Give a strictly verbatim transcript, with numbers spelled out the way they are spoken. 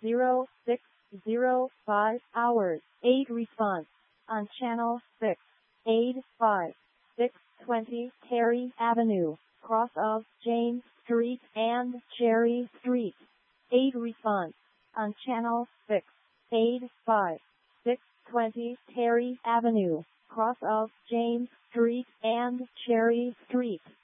zero six zero five hours. eight response. On channel six. eight five six twenty Terry Avenue, cross of James Street and Cherry Street. eight response. On channel six. eight five six twenty Terry Avenue, cross of James Street and Cherry Street.